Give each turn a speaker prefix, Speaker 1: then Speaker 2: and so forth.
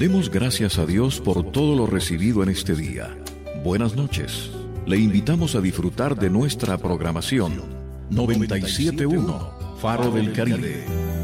Speaker 1: Demos gracias a Dios por todo lo recibido en este día. Buenas noches. Le invitamos a disfrutar de nuestra programación 97.1 Faro del Caribe.